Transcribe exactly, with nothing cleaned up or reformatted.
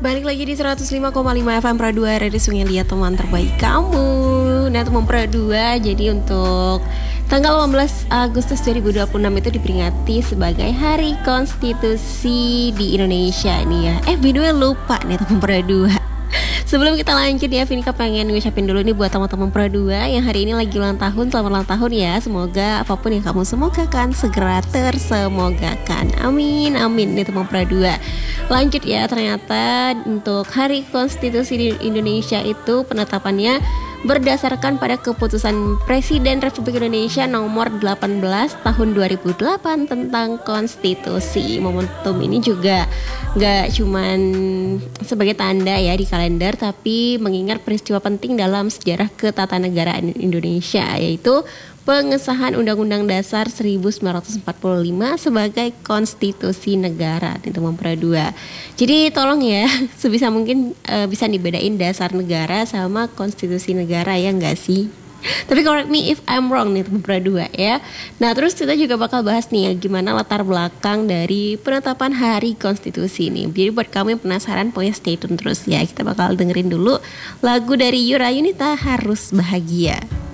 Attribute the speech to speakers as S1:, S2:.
S1: Balik lagi di seratus lima koma lima F M Pro dua Radio Sungai Liat, teman terbaik kamu. Nah, teman Pro dua, jadi untuk tanggal delapan belas Agustus dua ribu dua puluh enam itu diperingati sebagai Hari Konstitusi di Indonesia nih ya. Eh, by the way lupa nih teman Pro dua. Sebelum kita lanjut ya, Vinika pengen ngucapin dulu nih buat teman-teman Pro dua yang hari ini lagi ulang tahun. Selamat ulang tahun ya. Semoga apapun yang kamu semogakan segera tersemogakan. Amin, amin nih teman Pro dua. Lanjut ya, ternyata untuk Hari Konstitusi di Indonesia itu penetapannya berdasarkan pada keputusan Presiden Republik Indonesia nomor delapan belas tahun dua ribu delapan tentang konstitusi. Momentum ini juga gak cuman sebagai tanda ya di kalender, tapi mengingat peristiwa penting dalam sejarah ketatanegaraan Indonesia, yaitu pengesahan Undang-Undang Dasar seribu sembilan ratus empat puluh lima sebagai konstitusi negara di teman Pro dua. Jadi tolong ya, sebisa mungkin e, bisa dibedain dasar negara sama konstitusi negara, ya enggak sih? Tapi correct me if I'm wrong nih teman Pro dua ya. Nah, terus kita juga bakal bahas nih ya gimana latar belakang dari penetapan Hari Konstitusi ini. Jadi buat kamu yang penasaran, pokoknya stay tune terus ya. Kita bakal dengerin dulu lagu dari Yura Yunita, Harus Bahagia.